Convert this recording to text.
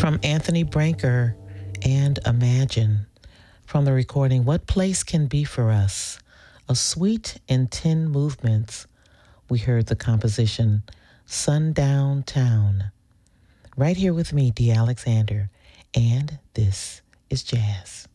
From Anthony Branker and Imagine. From the recording, What Place Can Be For Us? A Suite in 10 Movements. We heard the composition Sundown Town. Right here with me, Dee Alexander, and this is Jazz.